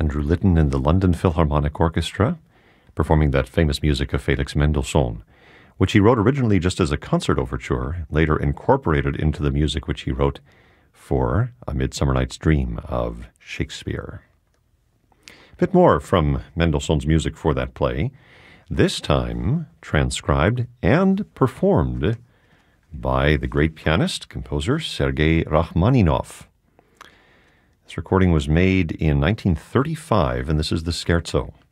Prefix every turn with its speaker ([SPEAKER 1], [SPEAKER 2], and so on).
[SPEAKER 1] Andrew Litton and the London Philharmonic Orchestra, performing that famous music of Felix Mendelssohn, which he wrote originally just as a concert overture, later incorporated into the music which he wrote for A Midsummer Night's Dream of Shakespeare. A bit more from Mendelssohn's music for that play, this time transcribed and performed by the great pianist, composer Sergei Rachmaninoff. This recording was made in 1935, and this is the Scherzo.